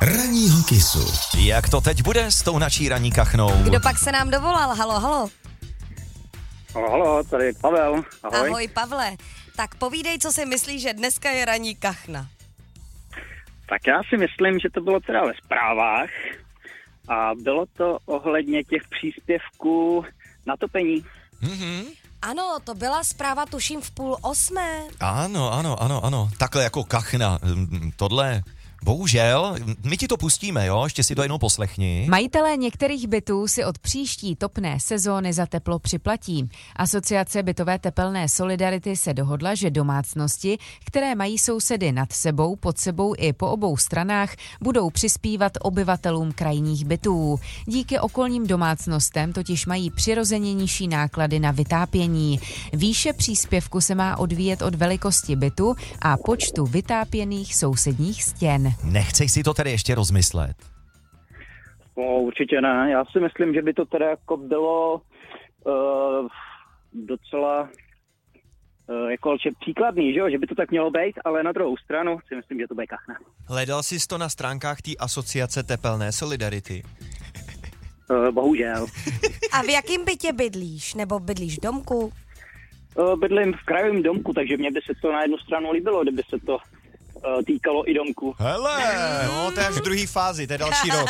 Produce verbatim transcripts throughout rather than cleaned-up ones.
ranního Kissu. Jak to teď bude s tou naší ranní kachnou? Kdo pak se nám dovolal? Halo, halo. Halo, halo, tady je Pavel. Ahoj. Ahoj, Pavle. Tak povídej, co si myslíš, že dneska je ranní kachna. Tak já si myslím, že to bylo teda ve zprávách a bylo to ohledně těch příspěvků na topení. Mhm. Ano, to byla zpráva, tuším, v půl osmé. Ano, ano, ano, ano. Takhle jako kachna. Mm, Tohle, bohužel, my ti to pustíme, jo? Ještě si to jednou poslechni. Majitelé některých bytů si od příští topné sezóny za teplo připlatí. Asociace bytové tepelné solidarity se dohodla, že domácnosti, které mají sousedy nad sebou, pod sebou i po obou stranách, budou přispívat obyvatelům krajních bytů. Díky okolním domácnostem totiž mají přirozeně nižší náklady na vytápění. Výše příspěvku se má odvíjet od velikosti bytu a počtu vytápěných sousedních stěn. Nechceš si to tedy ještě rozmyslet? No, určitě ne. Já si myslím, že by to teda jako bylo uh, docela uh, jako že příkladný, že jo? Že by to tak mělo být, ale na druhou stranu si myslím, že to bude kachna. Hledal jsi to na stránkách té asociace tepelné solidarity? Uh, bohužel. A v jakém bytě bydlíš? Nebo bydlíš v domku? Uh, bydlím v krajovém domku, takže mě by se to na jednu stranu líbilo, kdyby se to uh, týkalo i domku. Hele! No, to je až v druhé fázi, to je další rok.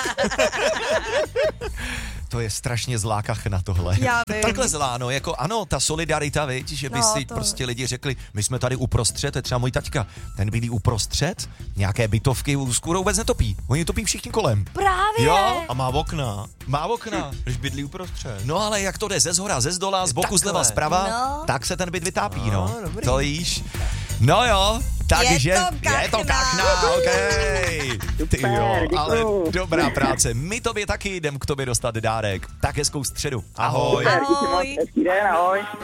To je strašně zlá kachna tohle. Já vím. Takhle zlá, no, jako ano, ta solidarita, viď, že by No, si to- prostě lidi řekli, my jsme tady uprostřed, to je třeba můj taťka, ten bydlí uprostřed, nějaké bytovky skoro vůbec netopí, oni topí všichni kolem. Právě. Jo, A má okna, má okna. když bydlí uprostřed. No ale jak to jde ze zhora, ze zdola, z boku, Takhle. zleva, zprava, No. tak se ten byt vytápí, No, no. dobrý. To víš. No jo, takže Je to je to kachna. kachna, okej. Ty Super, jo, děkuju. ale dobrá práce. My tobě taky jdem k tobě dostat dárek. Tak hezkou středu. Ahoj. Super, díky moc, Ahoj. hezký den, ahoj.